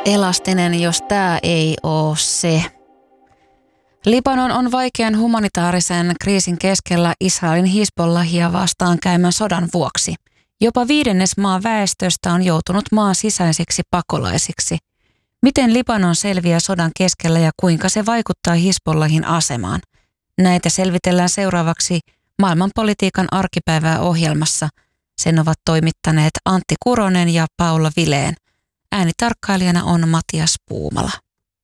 Elastinen, jos tää ei oo se. Libanon on vaikean humanitaarisen kriisin keskellä Israelin Hizbollahia vastaan käymän sodan vuoksi. Jopa 1/5 maan väestöstä on joutunut maan sisäisiksi pakolaisiksi. Miten Libanon selviää sodan keskellä ja kuinka se vaikuttaa Hizbollahin asemaan? Näitä selvitellään seuraavaksi maailmanpolitiikan arkipäivää ohjelmassa. Sen ovat toimittaneet Antti Kuronen ja Paula Vileen. Äänitarkkailijana on Matias Puumala.